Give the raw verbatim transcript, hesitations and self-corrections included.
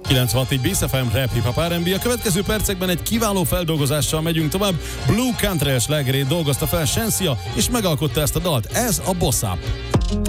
kilencvenhat Beat ef em Rap Hip Hop er end bé. A következő percekben egy kiváló feldolgozással megyünk tovább. Blue Country slágerét dolgozta fel Shenseea, és megalkotta ezt a dalt. Ez a Boss Up.